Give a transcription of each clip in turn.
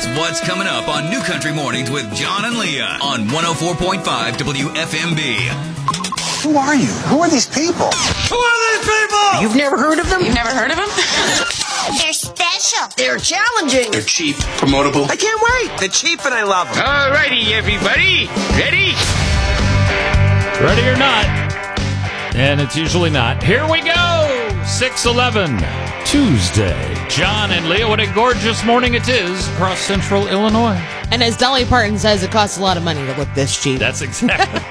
what's coming up on New Country Mornings with John and Leah on 104.5 WFMB. Who are you? Who are these people? Who are these people? You've never heard of them? You've never heard of them? They're special. They're challenging. They're cheap, promotable. I can't wait. They're cheap and I love them. Alrighty, everybody. Ready? Ready or not? And it's usually not. Here we go. 6/11, Tuesday. John and Leah, what a gorgeous morning it is across central Illinois. And as Dolly Parton says, it costs a lot of money to look this cheap. That's exactly.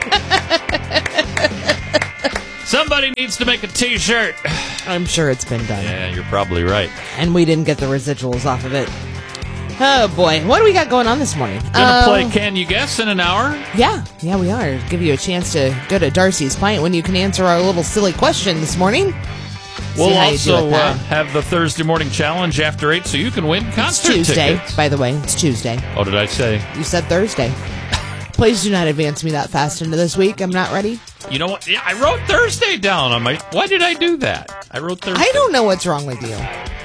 Somebody needs to make a t-shirt. I'm sure it's been done. Yeah, you're probably right. And we didn't get the residuals off of it. Oh, boy. What do we got going on this morning? Gonna play Can You Guess in an hour? Yeah, we are. Give you a chance to go to Darcy's Pint when you can answer our little silly question this morning. We'll also have the Thursday morning challenge after 8, so you can win concert Tuesday, tickets. by the way. It's Tuesday. Oh, did I say? You said Thursday. Please do not advance me that fast into this week. I'm not ready. You know what? Yeah, I wrote Thursday down on my... Why did I do that? I wrote Thursday. I don't know what's wrong with you.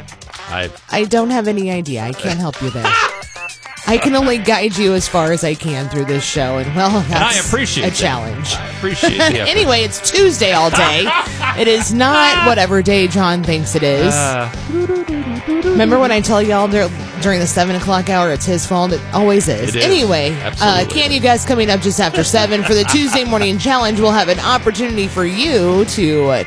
I don't have any idea. I can't help you there. I can only guide you as far as I can through this show, and that's I appreciate a challenge. I appreciate the effort. Anyway, it's Tuesday all day. It is not whatever day John thinks it is. Remember when I tell y'all during the 7 o'clock hour it's his fault? It always is. It is. Anyway, Absolutely. Can You Guess coming up just after 7 for the Tuesday morning challenge. We'll have an opportunity for you to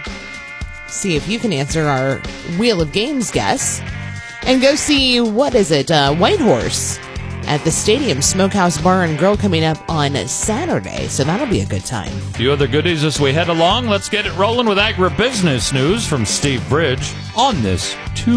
see if you can answer our Wheel of Games guess and go see, what is it, Whitehorse at the Stadium Smokehouse Bar and Grill coming up on Saturday, so that'll be a good time. A few other goodies as we head along. Let's get it rolling with agribusiness news from Steve Bridge on this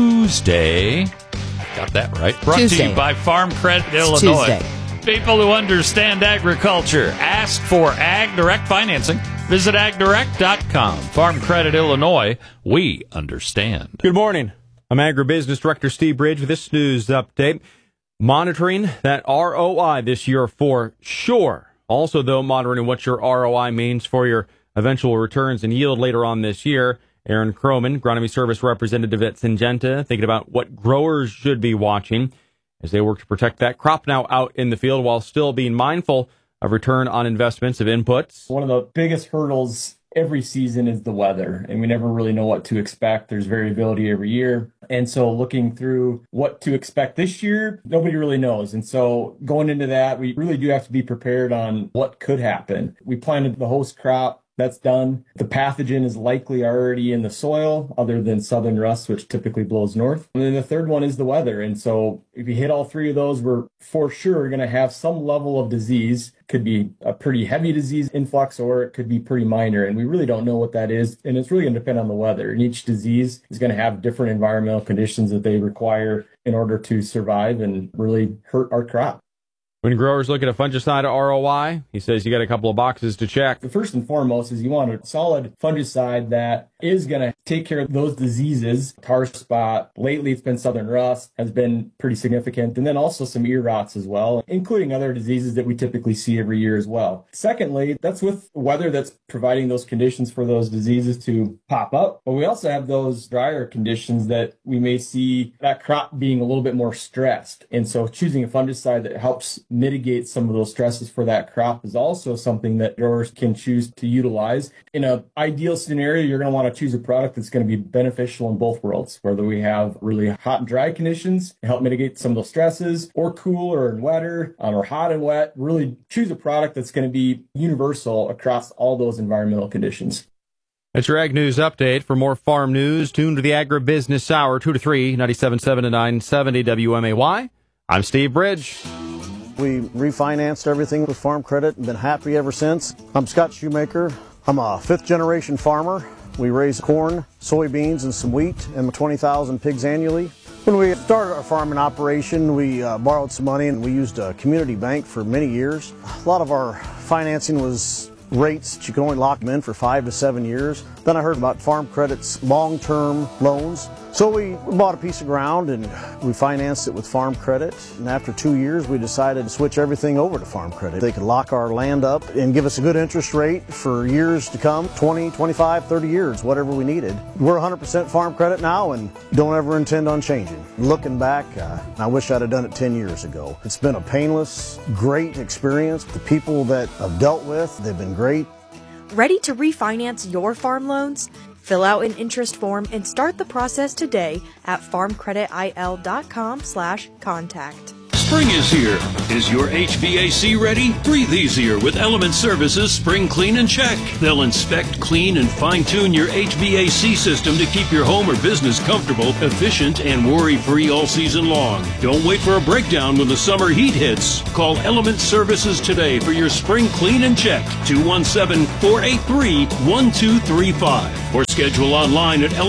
Tuesday. Got that right. Brought to you by Farm Credit Illinois. Tuesday. People who understand agriculture. Ask for Ag Direct financing. Visit agdirect.com. Farm Credit Illinois. We understand. Good morning. I'm Agribusiness Director Steve Bridge with this news update. Monitoring that ROI this year for sure. Also, though, monitoring what your ROI means for your eventual returns and yield later on this year. Aaron Croman, Agronomy Service Representative at Syngenta, thinking about what growers should be watching as they work to protect that crop now out in the field while still being mindful of return on investments of inputs. One of the biggest hurdles every season is the weather, and we never really know what to expect. There's variability every year. And so looking through what to expect this year, nobody really knows. And so going into that, we really do have to be prepared on what could happen. We planted the host crop. That's done. The pathogen is likely already in the soil, other than southern rust, which typically blows north. And then the third one is the weather. And so if you hit all three of those, we're for sure going to have some level of disease. Could be a pretty heavy disease influx, or it could be pretty minor. And we really don't know what that is. And it's really going to depend on the weather. And each disease is going to have different environmental conditions that they require in order to survive and really hurt our crop. When growers look at a fungicide ROI, he says you got a couple of boxes to check. The first and foremost is you want a solid fungicide that is going to take care of those diseases. Tar spot, lately it's been southern rust, has been pretty significant. And then also some ear rots as well, including other diseases that we typically see every year as well. Secondly, that's with weather that's providing those conditions for those diseases to pop up. But we also have those drier conditions that we may see that crop being a little bit more stressed. And so choosing a fungicide that helps mitigate some of those stresses for that crop is also something that growers can choose to utilize. In an ideal scenario, you're going to want to choose a product that's going to be beneficial in both worlds, whether we have really hot and dry conditions to help mitigate some of those stresses, or cooler and wetter, or hot and wet. Really choose a product that's going to be universal across all those environmental conditions. That's your Ag News Update. For more farm news, tune to the Agribusiness Hour, 2 to 3, 97.7 to 970 WMAY. I'm Steve Bridge. We refinanced everything with Farm Credit and been happy ever since. I'm Scott Shoemaker. I'm a fifth-generation farmer. We raise corn, soybeans, and some wheat, and 20,000 pigs annually. When we started our farming operation, we borrowed some money, and we used a community bank for many years. A lot of our financing was rates that you can only lock them in for 5 to 7 years. Then I heard about Farm Credit's long-term loans. So we bought a piece of ground and we financed it with Farm Credit. And after 2 years, we decided to switch everything over to Farm Credit. They could lock our land up and give us a good interest rate for years to come, 20, 25, 30 years, whatever we needed. We're 100% Farm Credit now and don't ever intend on changing. Looking back, I wish I'd have done it 10 years ago. It's been a painless, great experience. The people that I've dealt with, they've been great. Ready to refinance your farm loans? Fill out an interest form and start the process today at farmcreditil.com/contact. Spring is here. Is your HVAC ready? Breathe easier with Element Services Spring Clean and Check. They'll inspect, clean, and fine-tune your HVAC system to keep your home or business comfortable, efficient, and worry-free all season long. Don't wait for a breakdown when the summer heat hits. Call Element Services today for your Spring Clean and Check, 217-483-1235. Or schedule online at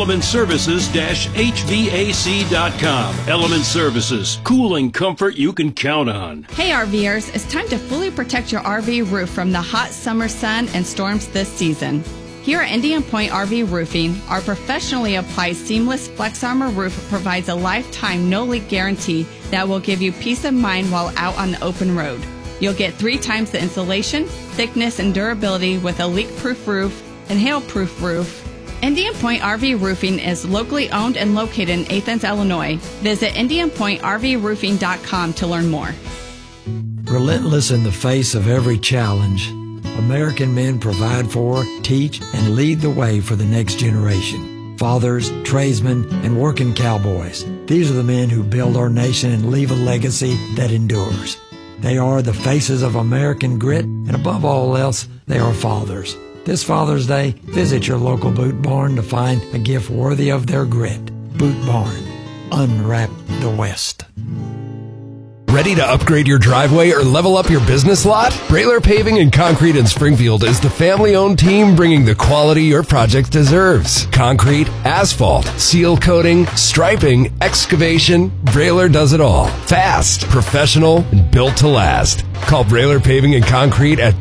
elementservices-hvac.com. Element Services, cooling comfort you can count on. Hey RVers, it's time to fully protect your RV roof from the hot summer sun and storms this season. Here at Indian Point RV Roofing, our professionally applied seamless Flex Armor roof provides a lifetime no-leak guarantee that will give you peace of mind while out on the open road. You'll get 3 times the insulation, thickness, and durability with a leak-proof roof and hail-proof roof. Indian Point RV Roofing is locally owned and located in Athens, Illinois. Visit IndianPointRVRoofing.com to learn more. Relentless in the face of every challenge, American men provide for, teach, and lead the way for the next generation. Fathers, tradesmen, and working cowboys. These are the men who build our nation and leave a legacy that endures. They are the faces of American grit, and above all else, they are fathers. This Father's Day, visit your local Boot Barn to find a gift worthy of their grit. Boot Barn. Unwrap the West. Ready to upgrade your driveway or level up your business lot? Brailer Paving and Concrete in Springfield is the family-owned team bringing the quality your project deserves. Concrete, asphalt, seal coating, striping, excavation, Brailer does it all. Fast, professional, and built to last. Call Brailer Paving and Concrete at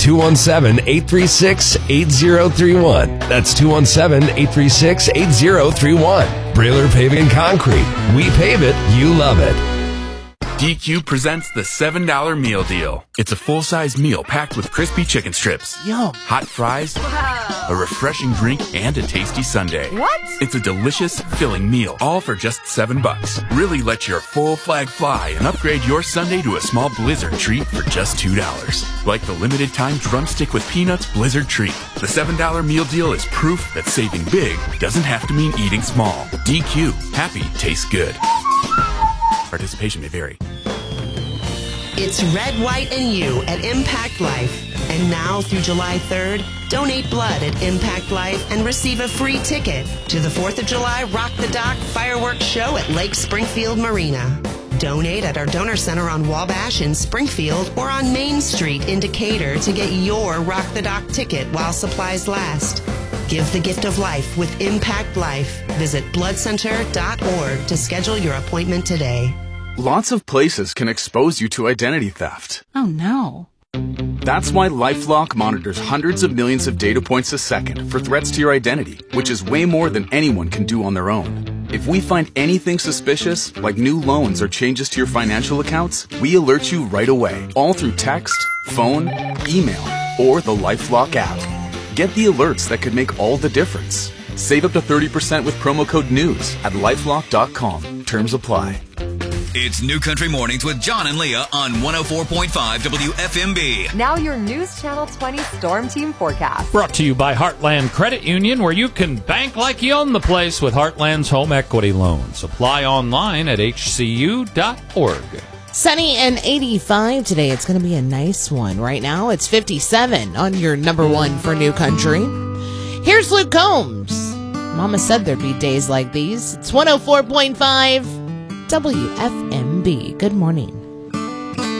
217-836-8031. That's 217-836-8031. Brailer Paving and Concrete. We pave it, you love it. DQ presents the $7 meal deal. It's a full-size meal packed with crispy chicken strips, Yum. hot fries, a refreshing drink, and a tasty sundae. What? It's a delicious, filling meal, all for just $7. Really let your full flag fly and upgrade your sundae to a small Blizzard treat for just $2. Like the limited-time drumstick with peanuts Blizzard treat. The $7 meal deal is proof that saving big doesn't have to mean eating small. DQ. Happy tastes good. Participation may vary. It's Red, White, and You at Impact Life. And now through July 3rd, donate blood at Impact Life and receive a free ticket to the 4th of July Rock the Dock fireworks show at Lake Springfield Marina. Donate at our donor center on Wabash in Springfield or on Main Street in Decatur to get your Rock the Dock ticket while supplies last. Give the gift of life with Impact Life. Visit bloodcenter.org to schedule your appointment today. Lots of places can expose you to identity theft. Oh no. That's why LifeLock monitors hundreds of millions of data points a second for threats to your identity, which is way more than anyone can do on their own. If we find anything suspicious, like new loans or changes to your financial accounts, we alert you right away, all through text, phone, email, or the LifeLock app. Get the alerts that could make all the difference. Save up to 30% with promo code NEWS at LifeLock.com. Terms apply. It's New Country Mornings with John and Leah on 104.5 WFMB. Now your News Channel 20 Storm Team forecast. Brought to you by Heartland Credit Union, where you can bank like you own the place with Heartland's home equity loans. Apply online at hcu.org. Sunny and 85 today. It's going to be a nice one. Right now, it's 57 on your number one for New Country. Here's Luke Combs. Mama said there'd be days like these. It's 104.5 WFMB. Good morning.